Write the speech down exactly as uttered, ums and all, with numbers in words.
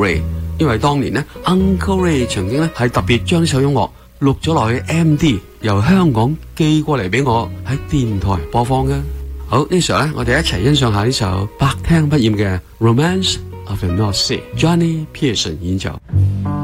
Ray， 因為當年呢 Uncle Ray 曾經呢係特別將呢首音樂錄咗落去 M D， 由香港寄過嚟俾我喺電台播放嘅。好，呢時候呢，我哋一齊欣賞下呢首百聽不厭嘅 Romance of the North Sea， Johnny Pearson 演奏。